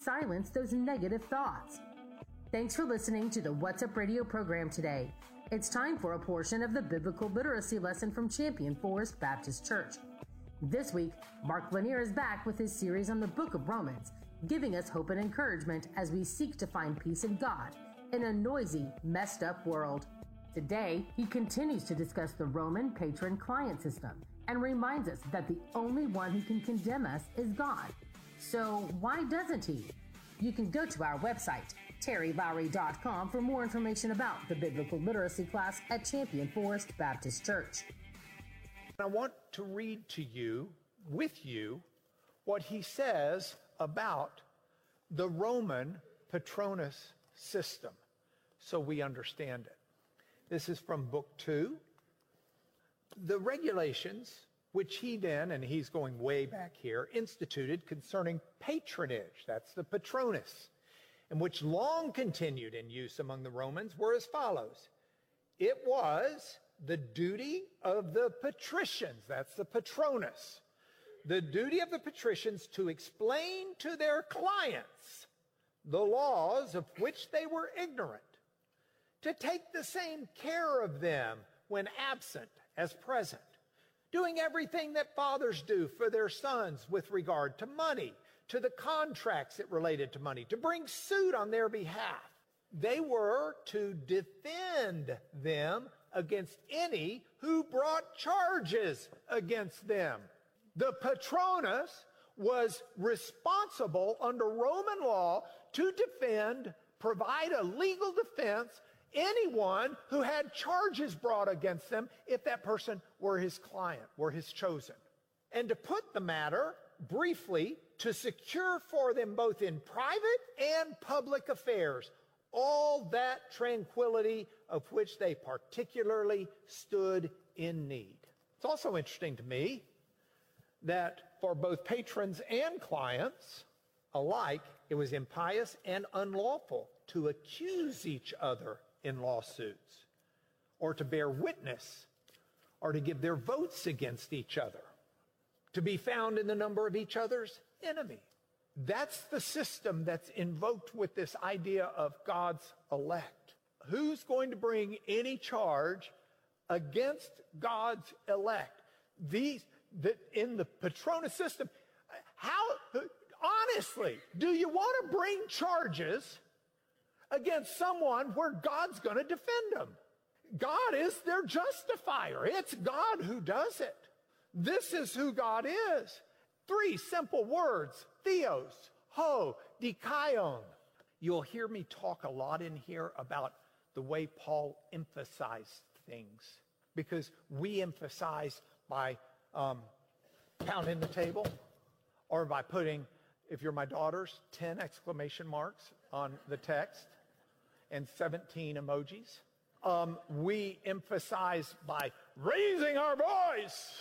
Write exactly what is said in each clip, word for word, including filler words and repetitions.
silence those negative thoughts. Thanks for listening to the What's Up Radio program today. It's time for a portion of the biblical literacy lesson from Champion Forest Baptist Church. This week, Mark Lanier is back with his series on the book of Romans, giving us hope and encouragement as we seek to find peace in God in a noisy, messed up world. Today, he continues to discuss the Roman patron-client system and reminds us that the only one who can condemn us is God. So why doesn't he? You can go to our website, terry lowry dot com, for more information about the biblical literacy class at Champion Forest Baptist Church. I want to read to you, with you, what he says about the Roman Patronus system, so we understand it. This is from book two. The regulations, which he then, and he's going way back here, instituted concerning patronage, that's the Patronus, and which long continued in use among the Romans, were as follows. It was the duty of the patricians, that's the Patronus, the duty of the patricians to explain to their clients the laws of which they were ignorant, to take the same care of them when absent as present, doing everything that fathers do for their sons with regard to money, to the contracts that related to money, to bring suit on their behalf. They were to defend them against any who brought charges against them. The Patronus was responsible under Roman law to defend, provide a legal defense, anyone who had charges brought against them if that person were his client, were his chosen. And to put the matter briefly, to secure for them both in private and public affairs all that tranquility of which they particularly stood in need. It's also interesting to me that for both patrons and clients alike, it was impious and unlawful to accuse each other in lawsuits, or to bear witness, or to give their votes against each other, to be found in the number of each other's enemy. That's the system that's invoked with this idea of God's elect. Who's going to bring any charge against God's elect? These, that in the Patronus system, how, honestly, do you want to bring charges against someone where God's going to defend them? God is their justifier. It's God who does it. This is who God is. Three simple words: theos, ho, dikaion. You'll hear me talk a lot in here about the way Paul emphasized things, because we emphasize by um, pounding the table, or by putting, if you're my daughters, ten exclamation marks on the text and seventeen emojis. Um, we emphasize by raising our voice.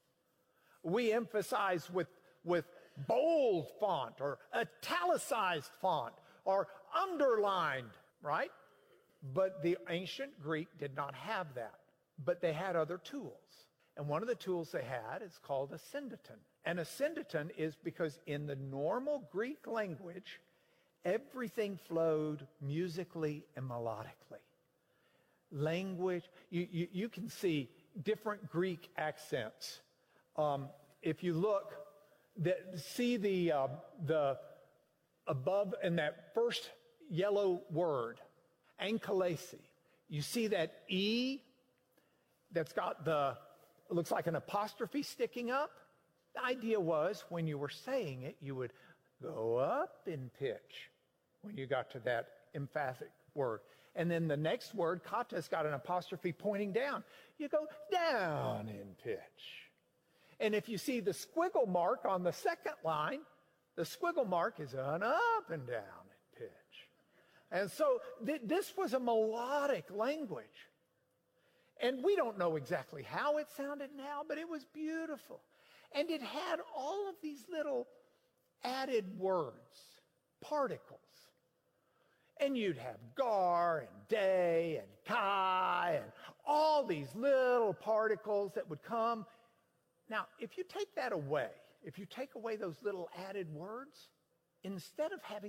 We emphasize with, with bold font or italicized font or underlined, right? But the ancient Greek did not have that. But they had other tools. And one of the tools they had is called a syndeton. And a syndeton is because in the normal Greek language, everything flowed musically and melodically. Language, you, you, you can see different Greek accents. Um, if you look, the, see the, uh, the above in that first yellow word, ankalesi, you see that E that's got the, it looks like an apostrophe sticking up? The idea was when you were saying it, you would go up in pitch when you got to that emphatic word. And then the next word, kata's got an apostrophe pointing down. You go down in pitch. And if you see the squiggle mark on the second line, the squiggle mark is an up and down in pitch. And so th- this was a melodic language. And we don't know exactly how it sounded now, but it was beautiful. And it had all of these little added words, particles. And you'd have gar and day and kai and all these little particles that would come. Now, if you take that away, if you take away those little added words, instead of having